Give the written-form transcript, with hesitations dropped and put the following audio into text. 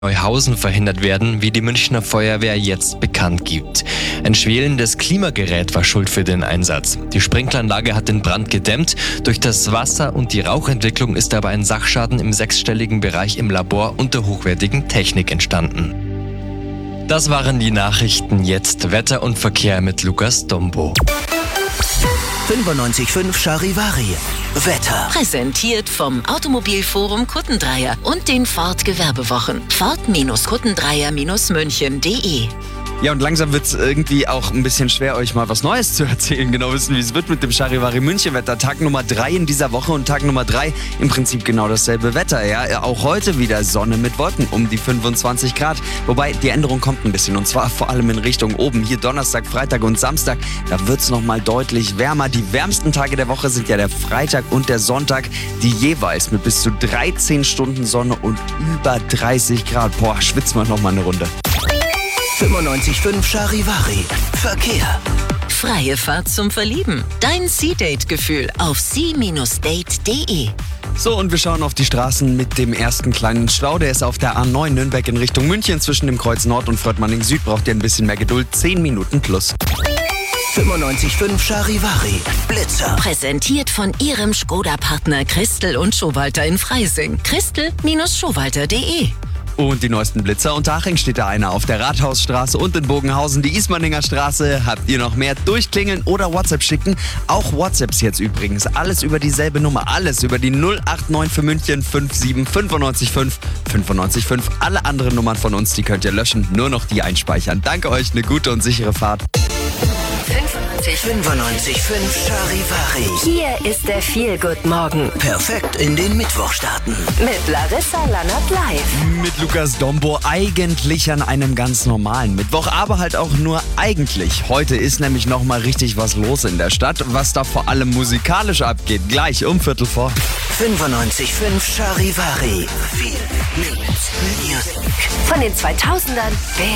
Neuhausen verhindert werden, wie die Münchner Feuerwehr jetzt bekannt gibt. Ein schwelendes Klimagerät war schuld für den Einsatz. Die Sprinkleranlage hat den Brand gedämmt. Durch das Wasser und die Rauchentwicklung ist aber ein Sachschaden im sechsstelligen Bereich im Labor unter hochwertigen Technik entstanden. Das waren die Nachrichten. Jetzt Wetter und Verkehr mit Lukas Dombo. 95.5 Charivari. Wetter. Präsentiert vom Automobilforum Kuttendreier und den Ford Gewerbewochen. Ford-Kuttendreier-München.de. Ja, und langsam wird es irgendwie auch ein bisschen schwer, euch mal was Neues zu erzählen. Genau wissen, wie es wird mit dem Charivari München Wetter. Tag Nummer 3 in dieser Woche und Tag Nummer 3 im Prinzip genau dasselbe Wetter. Ja, auch heute wieder Sonne mit Wolken um die 25 Grad. Wobei die Änderung kommt ein bisschen und zwar vor allem in Richtung oben. Hier Donnerstag, Freitag und Samstag, da wird es nochmal deutlich wärmer. Die wärmsten Tage der Woche sind ja der Freitag und der Sonntag, die jeweils mit bis zu 13 Stunden Sonne und über 30 Grad. Boah, schwitzt man nochmal eine Runde. 95.5 Charivari. Verkehr. Freie Fahrt zum Verlieben. Dein Sea-Date-Gefühl auf sea-date.de. So, und wir schauen auf die Straßen mit dem ersten kleinen Stau. Der ist auf der A9 Nürnberg in Richtung München. Zwischen dem Kreuz Nord und Fröttmanning Süd braucht ihr ein bisschen mehr Geduld. 10 Minuten plus. 95.5 Charivari. Blitzer. Präsentiert von Ihrem Skoda-Partner Christel und Schowalter in Freising. Christel-Schowalter.de. Und die neuesten Blitzer. Unter Haching steht da einer auf der Rathausstraße und in Bogenhausen die Ismaninger Straße. Habt ihr noch mehr? Durchklingeln oder WhatsApp schicken? Auch WhatsApps jetzt übrigens. Alles über dieselbe Nummer. Alles über die 089 für München 57 955 955. Alle anderen Nummern von uns, die könnt ihr löschen. Nur noch die einspeichern. Danke euch, eine gute und sichere Fahrt. 95.5 Charivari. Hier ist der Feel-Good-Morgen Perfekt in den Mittwoch starten. mit Larissa Lannert live. Mit Lukas Dombo eigentlich an einem ganz normalen Mittwoch, aber halt auch nur eigentlich. Heute ist nämlich nochmal richtig was los in der Stadt, was da vor allem musikalisch abgeht. Gleich um 3:15. 95.5 Charivari. Feel Music. Von den 2000ern